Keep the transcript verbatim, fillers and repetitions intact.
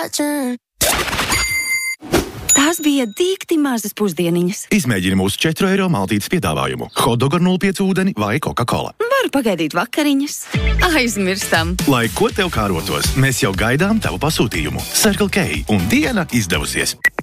Tās bija dīkti mazas pusdieniņas. Izmēģini mūsu četru eiro maltītes piedāvājumu. Hotdog ar nulle pieci ūdeni vai Coca-Cola. Varu pagaidīt vakariņas. Aizmirstam. Lai ko tev kārotos, mēs jau gaidām tavu pasūtījumu. Circle K un diena izdevusies.